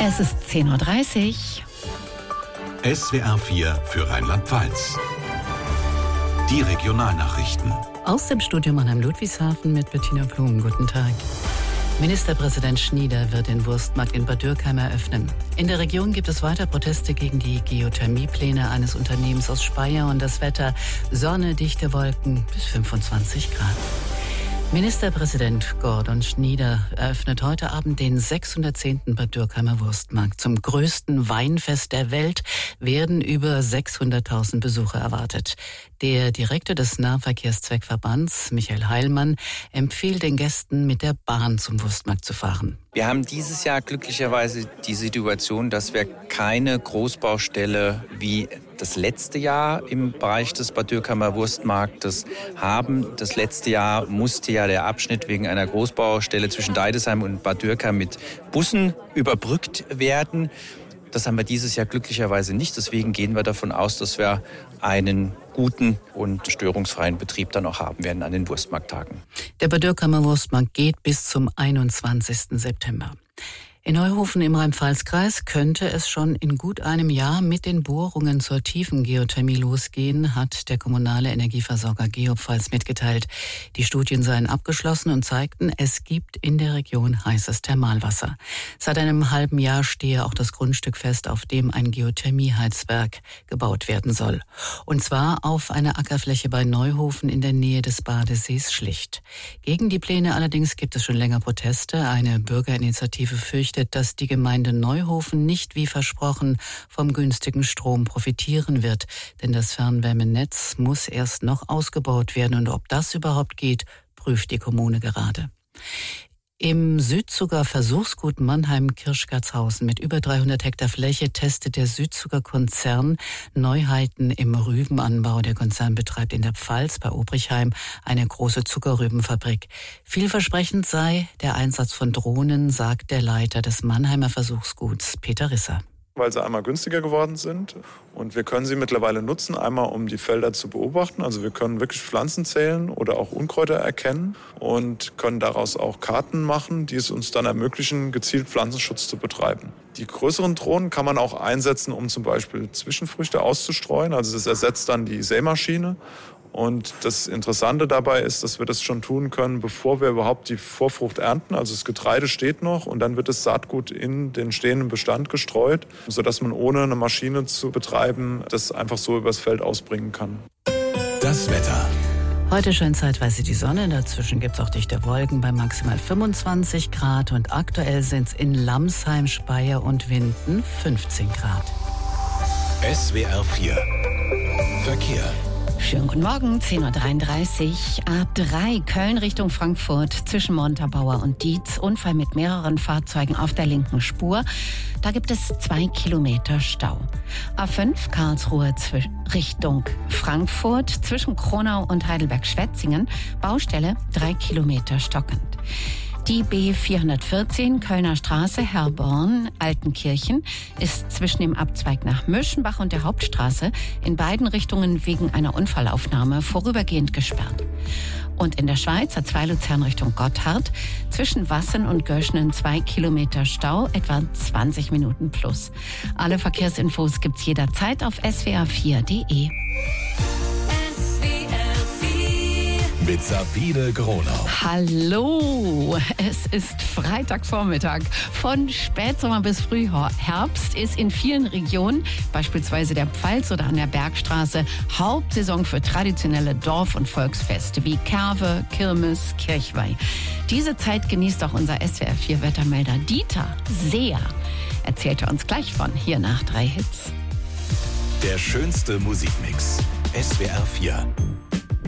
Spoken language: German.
Es ist 10:30 Uhr. SWR 4 für Rheinland-Pfalz. Die Regionalnachrichten. Aus dem Studio Mannheim-Ludwigshafen mit Bettina Blum. Guten Tag. Ministerpräsident Schnieder wird den Wurstmarkt in Bad Dürkheim eröffnen. In der Region gibt es weiter Proteste gegen die Geothermiepläne eines Unternehmens aus Speyer und das Wetter: Sonne, dichte Wolken bis 25 Grad. Ministerpräsident Gordon Schnieder eröffnet heute Abend den 610. Bad Dürkheimer Wurstmarkt. Zum größten Weinfest der Welt werden über 600.000 Besucher erwartet. Der Direktor des Nahverkehrszweckverbands, Michael Heilmann, empfiehlt den Gästen, mit der Bahn zum Wurstmarkt zu fahren. Wir haben dieses Jahr glücklicherweise die Situation, dass wir keine Großbaustelle wie das letzte Jahr im Bereich des Bad Dürkheimer Wurstmarktes haben. Das letzte Jahr musste ja der Abschnitt wegen einer Großbaustelle zwischen Deidesheim und Bad Dürkheim mit Bussen überbrückt werden. Das haben wir dieses Jahr glücklicherweise nicht. Deswegen gehen wir davon aus, dass wir einen guten und störungsfreien Betrieb dann auch haben werden an den Wurstmarkttagen. Der Bad Dürkheimer Wurstmarkt geht bis zum 21. September. In Neuhofen im Rhein-Pfalz-Kreis könnte es schon in gut einem Jahr mit den Bohrungen zur tiefen Geothermie losgehen, hat der kommunale Energieversorger Geopfalz mitgeteilt. Die Studien seien abgeschlossen und zeigten, es gibt in der Region heißes Thermalwasser. Seit einem halben Jahr stehe auch das Grundstück fest, auf dem ein Geothermieheizwerk gebaut werden soll. Und zwar auf einer Ackerfläche bei Neuhofen in der Nähe des Badesees Schlicht. Gegen die Pläne allerdings gibt es schon länger Proteste. Eine Bürgerinitiative fürchtet, dass die Gemeinde Neuhofen nicht wie versprochen vom günstigen Strom profitieren wird. Denn das Fernwärmenetz muss erst noch ausgebaut werden. Und ob das überhaupt geht, prüft die Kommune gerade. Im Südzucker Versuchsgut Mannheim-Kirschgatzhausen mit über 300 Hektar Fläche testet der Südzucker Konzern Neuheiten im Rübenanbau. Der Konzern betreibt in der Pfalz bei Obrichheim eine große Zuckerrübenfabrik. Vielversprechend sei der Einsatz von Drohnen, sagt der Leiter des Mannheimer Versuchsguts, Peter Risser. Weil sie einmal günstiger geworden sind und wir können sie mittlerweile nutzen, einmal um die Felder zu beobachten. Also wir können wirklich Pflanzen zählen oder auch Unkräuter erkennen und können daraus auch Karten machen, die es uns dann ermöglichen, gezielt Pflanzenschutz zu betreiben. Die größeren Drohnen kann man auch einsetzen, um zum Beispiel Zwischenfrüchte auszustreuen. Also das ersetzt dann die Sämaschine. Und das Interessante dabei ist, dass wir das schon tun können, bevor wir überhaupt die Vorfrucht ernten. Also das Getreide steht noch und dann wird das Saatgut in den stehenden Bestand gestreut, sodass man ohne eine Maschine zu betreiben das einfach so übers Feld ausbringen kann. Das Wetter. Heute scheint zeitweise die Sonne, dazwischen gibt es auch dichte Wolken bei maximal 25 Grad und aktuell sind es in Lamsheim, Speyer und Winden 15 Grad. SWR 4 Verkehr. Schönen guten Morgen, 10:33 Uhr. A3 Köln Richtung Frankfurt zwischen Montabaur und Dietz. Unfall mit mehreren Fahrzeugen auf der linken Spur. Da gibt es 2 Kilometer Stau. A5 Karlsruhe Richtung Frankfurt zwischen Kronau und Heidelberg-Schwetzingen. Baustelle 3 Kilometer stockend. Die B414 Kölner Straße, Herborn, Altenkirchen ist zwischen dem Abzweig nach Mürschenbach und der Hauptstraße in beiden Richtungen wegen einer Unfallaufnahme vorübergehend gesperrt. Und in der Schweiz A2 Luzern Richtung Gotthard zwischen Wassen und Göschenen 2 Kilometer Stau, etwa 20 Minuten plus. Alle Verkehrsinfos gibt's jederzeit auf swr4.de. Mit Sabine Gronau. Hallo, es ist Freitagvormittag. Von Spätsommer bis Frühherbst ist in vielen Regionen, beispielsweise der Pfalz oder an der Bergstraße, Hauptsaison für traditionelle Dorf- und Volksfeste wie Kerwe, Kirmes, Kirchweih. Diese Zeit genießt auch unser SWR4-Wettermelder Dieter sehr. Erzählt er uns gleich von, hier nach 3 Hits. Der schönste Musikmix. SWR 4.